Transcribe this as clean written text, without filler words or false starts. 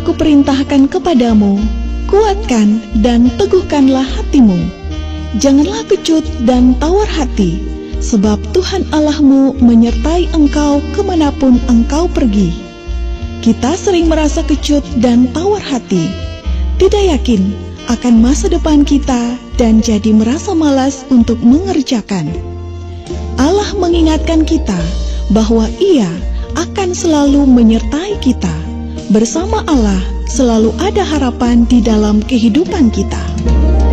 aku perintahkan kepadamu, kuatkan dan teguhkanlah hatimu. Janganlah kecut dan tawar hati, sebab Tuhan Allahmu menyertai engkau kemanapun engkau pergi. Kita sering merasa kecut dan tawar hati, tidak yakin akan masa depan kita dan jadi merasa malas untuk mengerjakan. Allah mengingatkan kita bahwa Ia akan selalu menyertai kita. Bersama Allah selalu ada harapan di dalam kehidupan kita.